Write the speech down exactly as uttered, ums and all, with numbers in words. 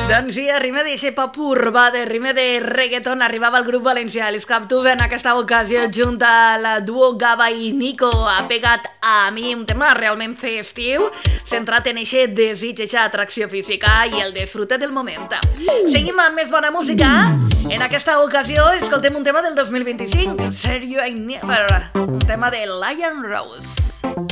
Doncs sí, a rima d'eixe pop urbà, de rima de reggaeton, arribava el grup valencià l'Escaptuve en aquesta ocasió junt a la duo Gaba i Nico. Ha pegat a mi un tema realment festiu, centrat en eixe desig, eixa atracció física i el disfrute del moment. Seguim amb més bona música. En aquesta ocasió escoltem un tema del dos mil vint-i-cinc, Said You Ain't Never, un tema de Lion Rose.